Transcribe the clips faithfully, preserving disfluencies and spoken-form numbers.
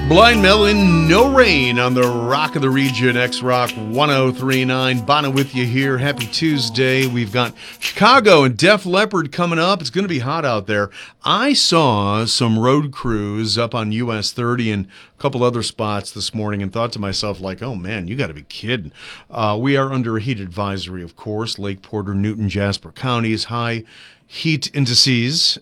Blind Melon, No Rain on the Rock of the Region, X-Rock one oh three point nine. Bono with you here. Happy Tuesday. We've got Chicago and Def Leppard coming up. It's going to be hot out there. I saw some road crews up on U S thirty and a couple other spots this morning and thought to myself, like, oh, man, you got to be kidding. Uh, we are under a heat advisory, of course. Lake Porter, Newton, Jasper counties, high heat indices.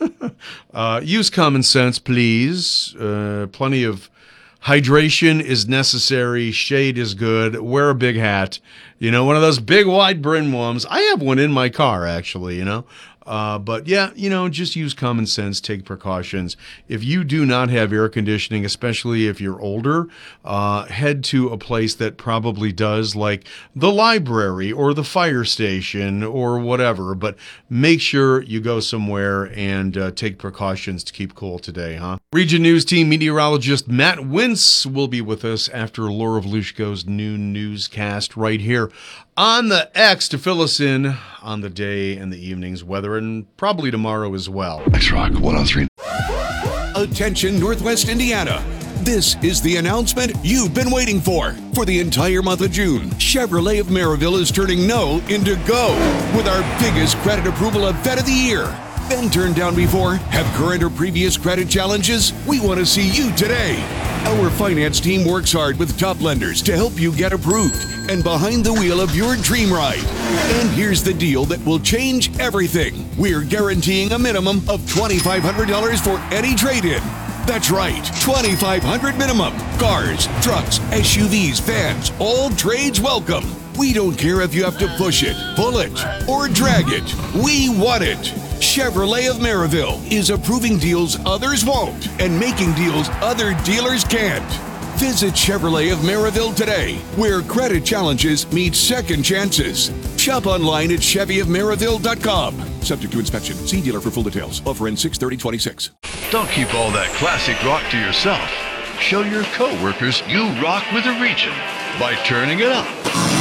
uh, use common sense, please. Uh, plenty of hydration is necessary. Shade is good. Wear a big hat. You know, one of those big wide brim ones. I have one in my car, actually, you know. Uh, but yeah, you know, just use common sense, take precautions. If you do not have air conditioning, especially if you're older, uh, head to a place that probably does, like the library or the fire station or whatever. But make sure you go somewhere and uh, take precautions to keep cool today, huh? Region News Team meteorologist Matt Wintz will be with us after Laura Volushko's noon newscast right here on the X to fill us in on the day and the evening's weather, and probably tomorrow as well. X-Rock one oh three. Attention, Northwest Indiana. This is the announcement you've been waiting for. For the entire month of June, Chevrolet of Maryville is turning no into go with our biggest credit approval event of the year. Been turned down before? Have current or previous credit challenges? We want to see you today. Our finance team works hard with top lenders to help you get approved and behind the wheel of your dream ride. And here's the deal that will change everything. We're guaranteeing a minimum of twenty-five hundred dollars for any trade-in. That's right, twenty-five hundred dollars minimum. Cars, trucks, S U Vs, vans, all trades welcome. We don't care if you have to push it, pull it, or drag it. We want it. Chevrolet of Maryville is approving deals others won't and making deals other dealers can't. Visit Chevrolet of Maryville today, where credit challenges meet second chances. Shop online at chevy of maryville dot com. Subject to inspection. See dealer for full details. Offer ends six thirty twenty-six. Don't keep all that classic rock to yourself. Show your coworkers you rock with the region by turning it up.